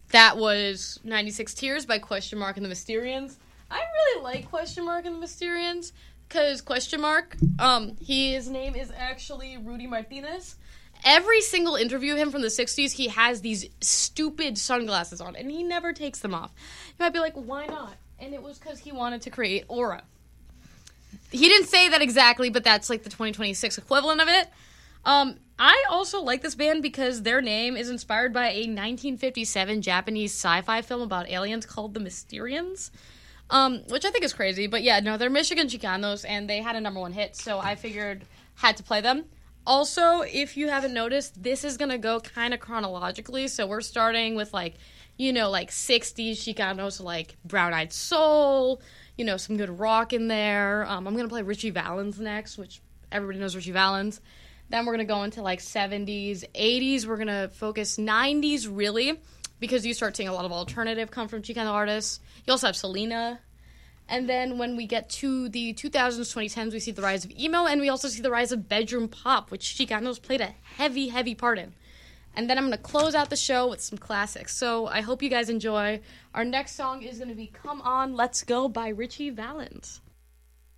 That was 96 Tears by Question Mark and the Mysterians. I really like Question Mark and the Mysterians because Question Mark, his name is actually Rudy Martinez. Every single interview of him from the 60s, he has these stupid sunglasses on, and he never takes them off. You might be like, why not? And it was because he wanted to create aura. He didn't say that exactly, but that's like the 2026 equivalent of it. I also like this band because their name is inspired by a 1957 Japanese sci-fi film about aliens called The Mysterians, which I think is crazy. But yeah, no, they're Michigan Chicanos, and they had a #1 hit, so I figured had to play them. Also, if you haven't noticed, this is going to go kind of chronologically, so we're starting with, like, you know, like 60s Chicanos, like Brown Eyed Soul, you know, some good rock in there. I'm going to play Richie Valens next, which everybody knows Richie Valens. Then we're going to go into, like, 70s, 80s. We're going to focus 90s, really, because you start seeing a lot of alternative come from Chicano artists. You also have Selena. And then when we get to the 2000s, 2010s, we see the rise of emo, and we also see the rise of bedroom pop, which Chicanos played a heavy, heavy part in. And then I'm going to close out the show with some classics. So I hope you guys enjoy. Our next song is going to be Come On, Let's Go by Richie Valens.